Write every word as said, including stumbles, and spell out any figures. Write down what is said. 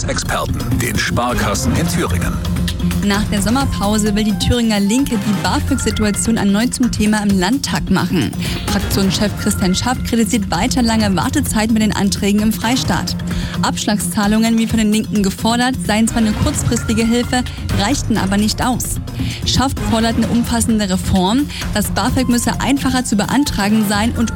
Experten, den Sparkassen in Thüringen. Nach der Sommerpause will die Thüringer Linke die BAföG-Situation erneut zum Thema im Landtag machen. Fraktionschef Christian Schaff kritisiert weiter lange Wartezeiten bei den Anträgen im Freistaat. Abschlagszahlungen, wie von den Linken gefordert, seien zwar eine kurzfristige Hilfe, reichten aber nicht aus. Schaff fordert eine umfassende Reform. Das BAföG müsse einfacher zu beantragen sein und